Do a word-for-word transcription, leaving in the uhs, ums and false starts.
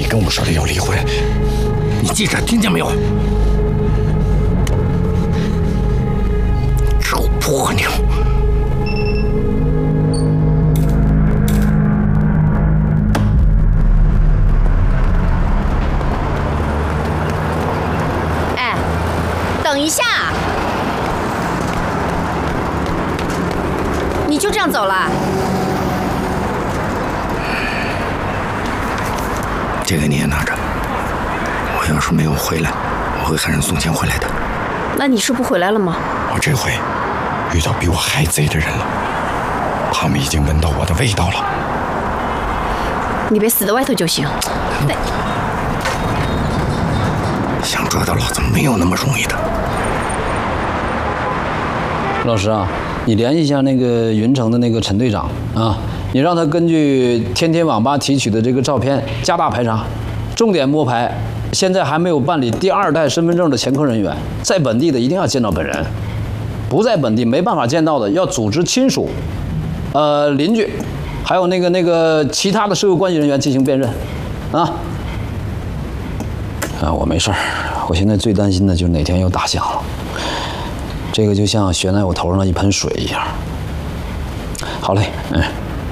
你跟我说的要离婚，你记着，听见没有？臭泼牛！ 哎，等一下！你就这样走了？ 这个你也拿着。我要是没有回来，我会喊人送钱回来的。 那你是不回来了吗？ 我这回遇到比我还贼的人了，他们已经闻到我的味道了。 你别死在外头就行。对。 想抓到老子没有那么容易的。 老师啊，你联系一下那个云城的那个陈队长啊，你让他根据天天网吧提取的这个照片加大排查，重点摸排现在还没有办理第二代身份证的前科人员，在本地的一定要见到本人，不在本地没办法见到的，要组织亲属、呃邻居，还有那个那个其他的社会关系人员进行辨认，啊。啊，我没事儿，我现在最担心的就是哪天又打响了，这个就像悬在我头上的一盆水一样。好嘞，嗯。